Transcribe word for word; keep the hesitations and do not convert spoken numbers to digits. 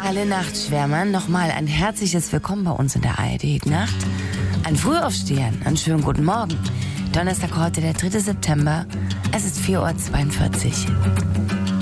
Alle Nachtschwärmer, nochmal ein herzliches Willkommen bei uns in der A R D-Nacht. An Frühaufstehern, einen schönen guten Morgen. Donnerstag heute, der dritte September. Es ist vier Uhr zweiundvierzig.